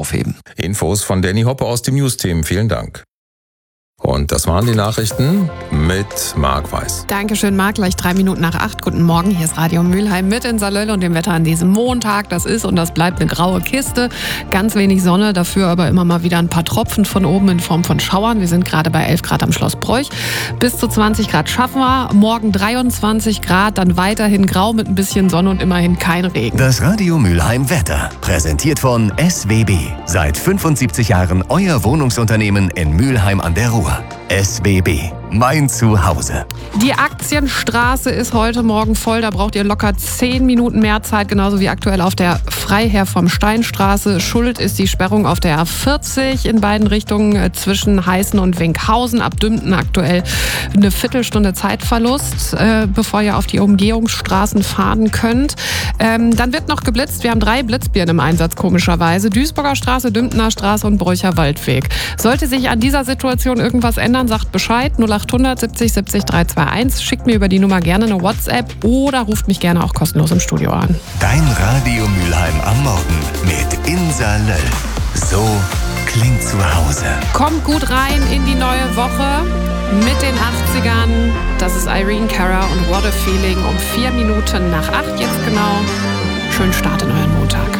aufheben. Infos von Danny Hoppe aus dem News-Team. Vielen Dank. Und das waren die Nachrichten mit Marc Weiß. Dankeschön, Marc. Gleich 7:03. Guten Morgen, hier ist Radio Mülheim mit in Salöll und dem Wetter an diesem Montag. Das ist und das bleibt eine graue Kiste. Ganz wenig Sonne, dafür aber immer mal wieder ein paar Tropfen von oben in Form von Schauern. Wir sind gerade bei 11 Grad am Schloss Broich. Bis zu 20 Grad schaffen wir. Morgen 23 Grad, dann weiterhin grau mit ein bisschen Sonne und immerhin kein Regen. Das Radio Mülheim Wetter, präsentiert von SWB. Seit 75 Jahren euer Wohnungsunternehmen in Mülheim an der Ruhr. SWB, mein Zuhause. Die Aktienstraße ist heute Morgen voll. Da braucht ihr locker 10 Minuten mehr Zeit, genauso wie aktuell auf der Freiherr vom Steinstraße. Schuld ist die Sperrung auf der A40 in beiden Richtungen zwischen Heißen und Winkhausen. Ab Dümpen aktuell eine Viertelstunde Zeitverlust, bevor ihr auf die Umgehungsstraßen fahren könnt. Dann wird noch geblitzt. Wir haben 3 Blitzbirnen im Einsatz, komischerweise. Duisburger Straße, Dümpener Straße und Broicher Waldweg. Sollte sich an dieser Situation irgendwas ändern, sagt Bescheid. 0800 70 70 321. Schickt mir über die Nummer gerne eine WhatsApp oder ruft mich gerne auch kostenlos im Studio an. Dein Radio Mülheim am Morgen mit Insa Löll. So klingt zu Hause. Kommt gut rein in die neue Woche mit den 80ern. Das ist Irene Cara und What a Feeling um 4 Minuten nach 8 jetzt genau. Schönen Start in euren Montag.